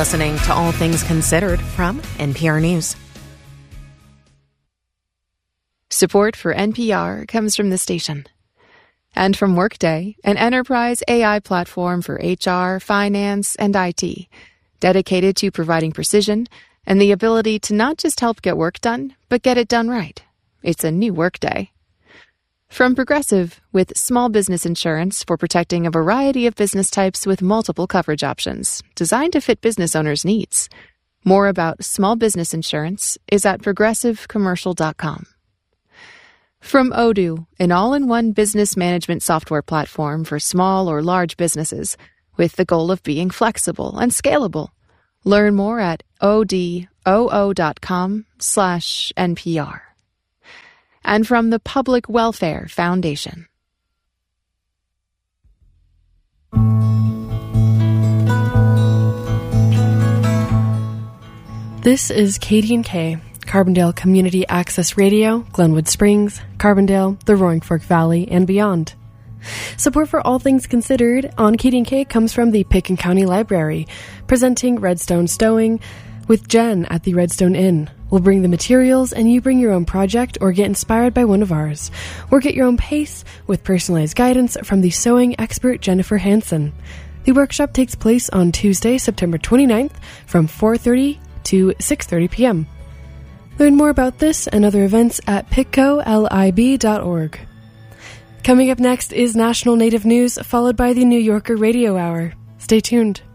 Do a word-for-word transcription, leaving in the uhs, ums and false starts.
listening to All Things Considered from N P R News. Support for N P R comes from the station. And from Workday, an enterprise A I platform for H R, finance, and I T, dedicated to providing precision and the ability to not just help get work done, but get it done right. It's a new Workday. From Progressive, with small business insurance for protecting a variety of business types with multiple coverage options, designed to fit business owners' needs. More about small business insurance is at progressive commercial dot com. From Odoo, an all-in-one business management software platform for small or large businesses, with the goal of being flexible and scalable. Learn more at odoo.com slash NPR. And from the Public Welfare Foundation. This is K D and K, Carbondale Community Access Radio, Glenwood Springs, Carbondale, the Roaring Fork Valley, and beyond. Support for All Things Considered on K D and K comes from the Pitkin County Library, presenting Redstone Stowing with Jen at the Redstone Inn. We'll bring the materials and you bring your own project or get inspired by one of ours. Work at your own pace with personalized guidance from the sewing expert Jennifer Hansen. The workshop takes place on Tuesday, September twenty-ninth from four thirty to six thirty p.m. Learn more about this and other events at pitco lib dot org. Coming up next is National Native News, followed by the New Yorker Radio Hour. Stay tuned.